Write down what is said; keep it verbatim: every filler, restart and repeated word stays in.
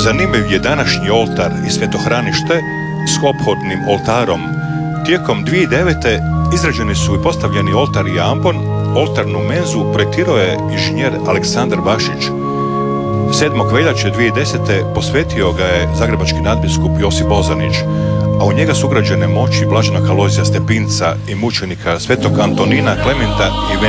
Zanimljiv je današnji oltar i svetohranište s ophodnim oltarom. Tijekom dvije tisuće devete. izrađeni su i postavljeni oltar i ambon. Oltarnu menzu projektirao je inženjer Aleksandar Bašić. sedmog veljače dvije tisuće desete. posvetio ga je zagrebački nadbiskup Josip Bozanić, a u njega su ugrađene moći blaženog Alojzija Stepinca i mučenika svetog Antonina Klementa i